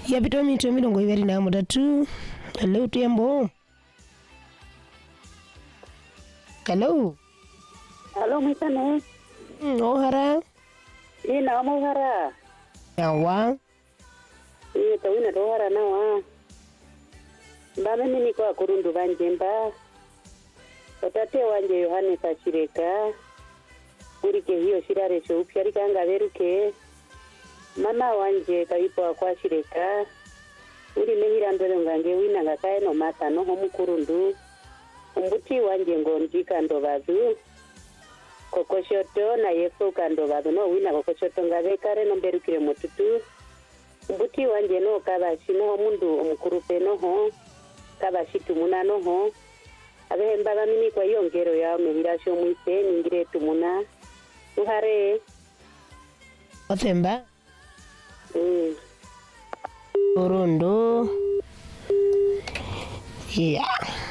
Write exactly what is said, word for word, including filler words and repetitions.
ya vitomi to milongo ibiri na mutatu. Hello Tembo. Hello. Hello Misane. Mm, ohara. Ina mohara. Yawa. Iyo tawina dohara nawa. Mbame mimi kwa kurundu banjemba. Otate wanje Yohane Kachireka. Urike hiyo shirare sho upyarika anga veruke. Mama wanje kaipo kwa Shireka. Uri mehira ndore ngange wina ngakae no mata no homu kurundu. Umbuti wanje ngonjika ndobazu. Kokoshoto na yeso kandobazu no wina kokoshoto ngabe kare no berukire mututu. Umbuti wanje no kabashi no mundu omukurupe no ho. Kabashi tumuna no ho. Abe mbaga mini kwa yongero ya mehira sho muise ningire tumuna. Uhare. Othemba. Mm. Orondo. Yeah.